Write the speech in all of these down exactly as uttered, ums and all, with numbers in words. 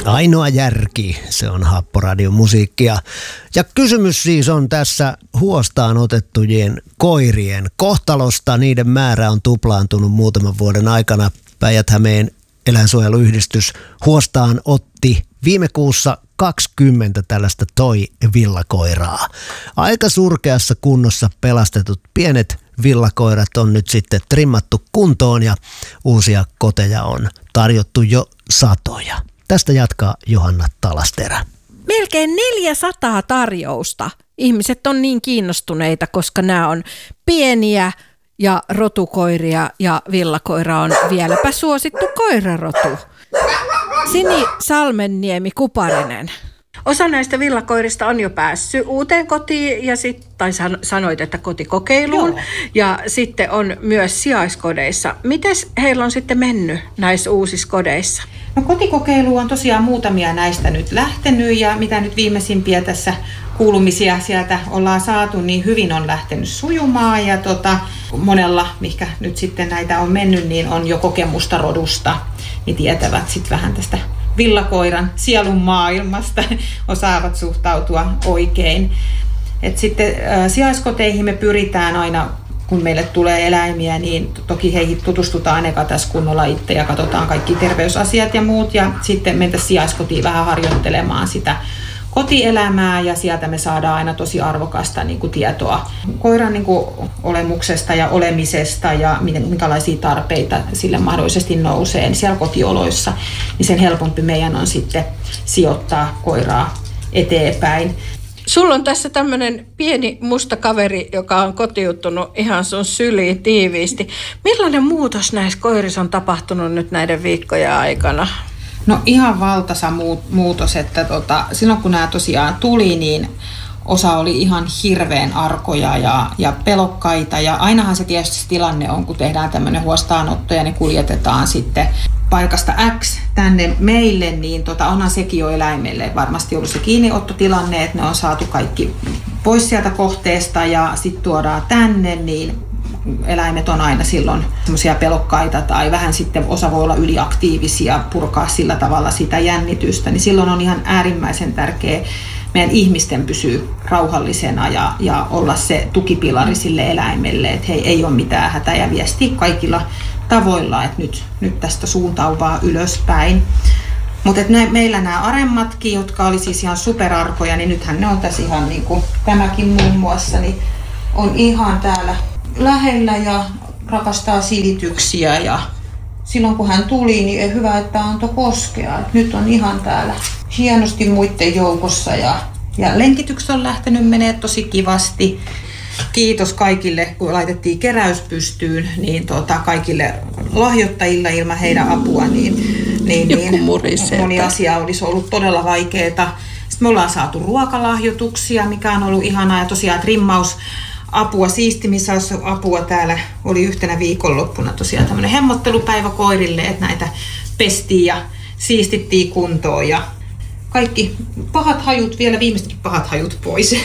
Ainoa järki, se on Happoradion musiikkia. Ja kysymys siis on tässä huostaan otettujen koirien kohtalosta. Niiden määrä on tuplaantunut muutaman vuoden aikana. Päijät-Hämeen eläinsuojeluyhdistys huostaan otti viime kuussa kaksikymmentä tällaista toi-villakoiraa. Aika surkeassa kunnossa pelastetut pienet villakoirat on nyt sitten trimmattu kuntoon ja uusia koteja on tarjottu jo satoja. Tästä jatkaa Johanna Talasterä. Melkein neljäsataa tarjousta. Ihmiset on niin kiinnostuneita, koska nämä on pieniä ja rotukoiria ja villakoira on vieläpä suosittu koirarotu. Sini Salmenniemi Kuparinen. Osa näistä villakoirista on jo päässyt uuteen kotiin ja sit, tai sanoit, että kotikokeiluun. Joo. Ja sitten on myös sijaiskodeissa. Mites heillä on sitten mennyt näissä uusissa kodeissa? No kotikokeilu on tosiaan muutamia näistä nyt lähtenyt ja mitä nyt viimeisimpiä tässä kuulumisia sieltä ollaan saatu, niin hyvin on lähtenyt sujumaan ja tota, monella, mikä nyt sitten näitä on mennyt, niin on jo kokemusta rodusta, niin tietävät sitten vähän tästä villakoiran sielun maailmasta, osaavat suhtautua oikein. Et sitten ä, sijaiskoteihin me pyritään aina, kun meille tulee eläimiä, niin toki heihin tutustutaan eka tässä kunnolla itse ja katsotaan kaikki terveysasiat ja muut ja sitten mentäisiin sijaiskotiin vähän harjoittelemaan sitä kotielämää ja sieltä me saadaan aina tosi arvokasta niin kuin tietoa koiran niin kuin olemuksesta ja olemisesta ja minkälaisia tarpeita sille mahdollisesti nousee siellä kotioloissa, niin sen helpompi meidän on sitten sijoittaa koiraa eteenpäin. Sulla on tässä tämmöinen pieni musta kaveri, joka on kotiutunut ihan sun syliin tiiviisti. Millainen muutos näissä koirissa on tapahtunut nyt näiden viikkojen aikana? No ihan valtaisa muutos, että tota, silloin kun nämä tosiaan tuli, niin osa oli ihan hirveän arkoja ja, ja pelokkaita. Ja ainahan se tietysti tilanne on, kun tehdään tämmöinen huostaanotto ja ne kuljetetaan sitten paikasta X tänne meille, niin tota, onhan sekin jo eläimelle varmasti ollut se kiinniottotilanne, että ne on saatu kaikki pois sieltä kohteesta ja sitten tuodaan tänne, niin eläimet on aina silloin semmoisia pelokkaita tai vähän sitten osa voi olla yliaktiivisia, purkaa sillä tavalla sitä jännitystä, niin silloin on ihan äärimmäisen tärkeä meidän ihmisten pysyä rauhallisena ja, ja olla se tukipilari sille eläimelle, että hei, ei ole mitään hätää ja viestiä kaikilla tavoilla, että nyt, nyt tästä suuntaan vaan ylöspäin. Mutta meillä nämä aremmatkin, jotka oli siis ihan superarkoja, niin nythän ne on tässä ihan niin kuin tämäkin muun muassa, niin on ihan täällä lähellä ja rakastaa silityksiä ja silloin kun hän tuli, niin hyvä, että antoi koskea. Et nyt on ihan täällä hienosti muiden joukossa ja, ja lenkitykset on lähtenyt menee tosi kivasti. Kiitos kaikille, kun laitettiin keräys pystyyn, niin tuota, kaikille lahjoittajille ilman heidän apua, niin, niin, niin moni asia olisi ollut todella vaikeaa. Sitten me ollaan saatu ruokalahjoituksia, mikä on ollut ihanaa ja tosiaan trimmaus. Apua, siistimisapua täällä oli yhtenä viikonloppuna tosiaan tämmöinen hemmottelupäivä koirille, että näitä pestiin ja siistittiin kuntoon ja kaikki pahat hajut, vielä viimeisetkin pahat hajut pois.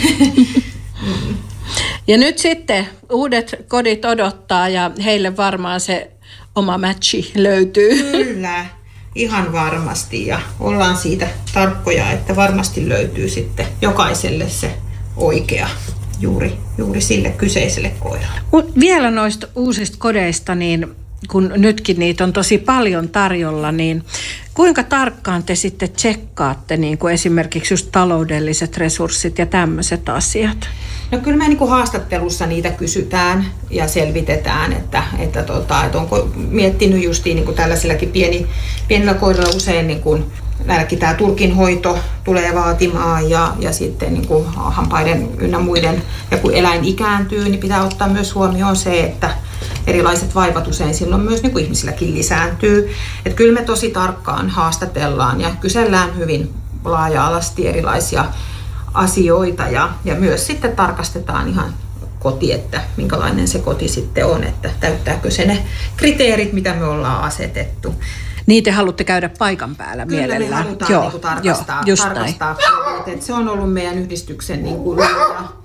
Ja nyt sitten uudet kodit odottaa ja heille varmaan se oma matchi löytyy. Kyllä, ihan varmasti ja ollaan siitä tarkkoja, että varmasti löytyy sitten jokaiselle se oikea. Juuri, juuri sille kyseiselle koiralle. Vielä noista uusista kodeista, niin kun nytkin niitä on tosi paljon tarjolla, niin kuinka tarkkaan te sitten tsekkaatte niin kuin esimerkiksi just taloudelliset resurssit ja tämmöiset asiat? No kyllä me niin kuin haastattelussa niitä kysytään ja selvitetään, että, että, tota, että onko miettinyt justiin niin kuin tällaisillakin pieni, pienillä koirilla usein niin kuin näilläkin tämä turkin hoito tulee vaatimaan ja, ja sitten niin kuin hampaiden ynnä muiden. Ja kun eläin ikääntyy, niin pitää ottaa myös huomioon se, että erilaiset vaivat usein silloin myös niin kuin ihmisilläkin lisääntyy. Että kyllä me tosi tarkkaan haastatellaan ja kysellään hyvin laaja-alasti erilaisia asioita ja, ja myös sitten tarkastetaan ihan koti, että minkälainen se koti sitten on, että täyttääkö se ne kriteerit, mitä me ollaan asetettu. Niin te haluatte käydä paikan päällä Kyllä mielellään. Kyllä me halutaan joo, niin kuin tarkastaa. Joo, tarkastaa että se on ollut meidän yhdistyksen niin kuin linja,